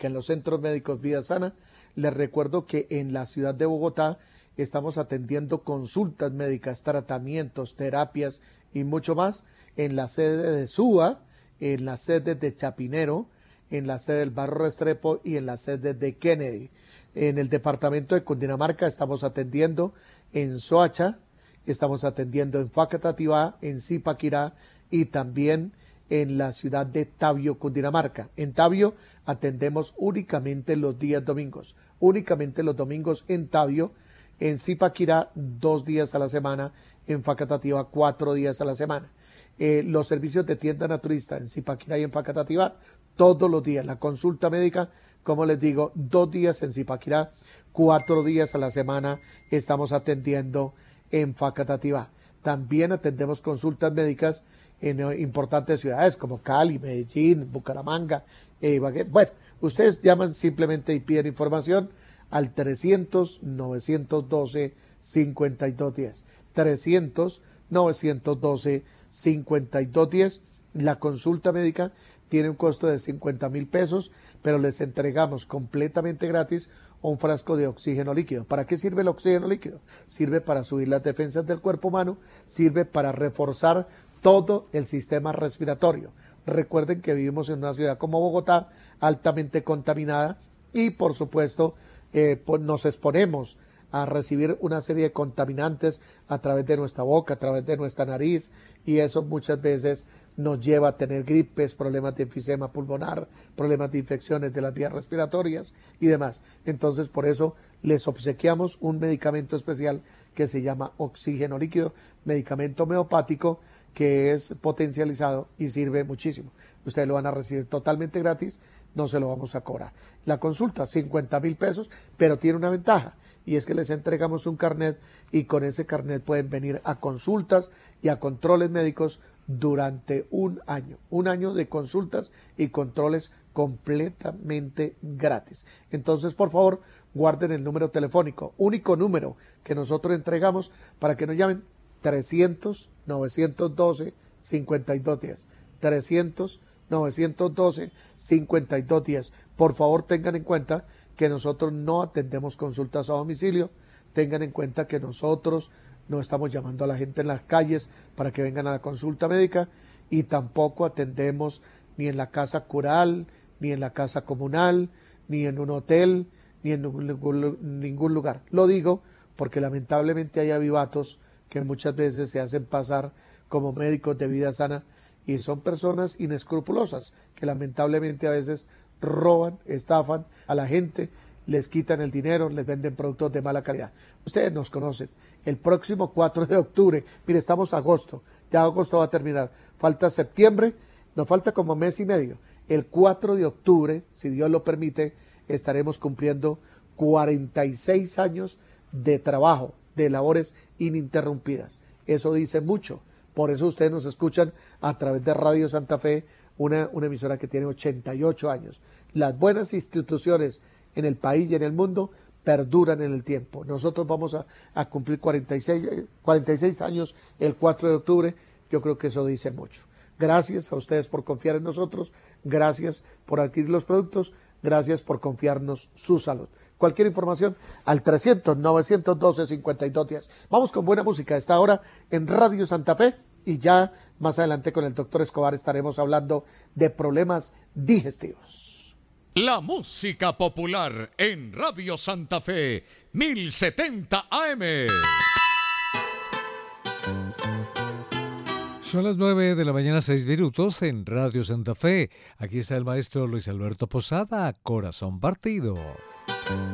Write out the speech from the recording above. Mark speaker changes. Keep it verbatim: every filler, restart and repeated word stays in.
Speaker 1: que en los centros médicos Vida Sana. Les recuerdo que en la ciudad de Bogotá estamos atendiendo consultas médicas, tratamientos, terapias y mucho más en la sede de Suba, en la sede de Chapinero, en la sede del Barrio Restrepo y en la sede de Kennedy. En el departamento de Cundinamarca estamos atendiendo en Soacha, estamos atendiendo en Facatativá, en Zipaquirá y también en la ciudad de Tabio, Cundinamarca. En Tabio atendemos únicamente los días domingos, únicamente los domingos en Tabio, en Zipaquirá dos días a la semana, en Facatativá cuatro días a la semana. Eh, los servicios de tienda naturista en Zipaquirá y en Facatativá todos los días. La consulta médica, como les digo, dos días en Zipaquirá, cuatro días a la semana estamos atendiendo en Facatativá. También atendemos consultas médicas en importantes ciudades como Cali, Medellín, Bucaramanga, eh, bueno, ustedes llaman simplemente y piden información al trescientos, novecientos doce, cincuenta y dos diez, trescientos, novecientos doce, cincuenta y dos diez. La consulta médica tiene un costo de cincuenta mil pesos, pero les entregamos completamente gratis un frasco de oxígeno líquido. ¿Para qué sirve el oxígeno líquido? Sirve para subir las defensas del cuerpo humano, sirve para reforzar todo el sistema respiratorio. Recuerden que vivimos en una ciudad como Bogotá, altamente contaminada, y por supuesto eh, pues nos exponemos a recibir una serie de contaminantes a través de nuestra boca, a través de nuestra nariz, y eso muchas veces nos lleva a tener gripes, problemas de enfisema pulmonar, problemas de infecciones de las vías respiratorias y demás. Entonces, por eso les obsequiamos un medicamento especial que se llama oxígeno líquido, medicamento homeopático que es potencializado y sirve muchísimo. Ustedes lo van a recibir totalmente gratis, no se lo vamos a cobrar. La consulta, cincuenta mil pesos, pero tiene una ventaja, y es que les entregamos un carnet, y con ese carnet pueden venir a consultas y a controles médicos durante un año, un año de consultas y controles completamente gratis. Entonces, por favor, guarden el número telefónico, único número que nosotros entregamos para que nos llamen, trescientos, novecientos doce, cincuenta y dos diez, trescientos, novecientos doce, cincuenta y dos diez. Por favor, tengan en cuenta que nosotros no atendemos consultas a domicilio, tengan en cuenta que nosotros no estamos llamando a la gente en las calles para que vengan a la consulta médica, y tampoco atendemos ni en la casa cural, ni en la casa comunal, ni en un hotel, ni en ningún lugar. Lo digo porque lamentablemente hay avivatos que muchas veces se hacen pasar como médicos de Vida Sana y son personas inescrupulosas que lamentablemente a veces roban, estafan a la gente, les quitan el dinero, les venden productos de mala calidad. Ustedes nos conocen. El próximo cuatro de octubre, mire, estamos a agosto, ya agosto va a terminar, falta septiembre, nos falta como mes y medio. El cuatro de octubre, si Dios lo permite, estaremos cumpliendo cuarenta y seis años de trabajo, de labores ininterrumpidas. Eso dice mucho. Por eso ustedes nos escuchan a través de Radio Santa Fe, una, una emisora que tiene ochenta y ocho años. Las buenas instituciones en el país y en el mundo perduran en el tiempo. Nosotros vamos a, a cumplir cuarenta y seis, cuarenta y seis años el cuatro de octubre. Yo creo que eso dice mucho. Gracias a ustedes por confiar en nosotros, gracias por adquirir los productos, gracias por confiarnos su salud. Cualquier información al trescientos, novecientos doce, cincuenta y dos diez. Vamos con buena música a esta hora en Radio Santa Fe, y ya más adelante con el doctor Escobar estaremos hablando de problemas digestivos.
Speaker 2: La música popular en Radio Santa Fe, mil setenta A M.
Speaker 3: Son las nueve de la mañana, seis minutos en Radio Santa Fe. Aquí está el maestro Luis Alberto Posada, Corazón Partido.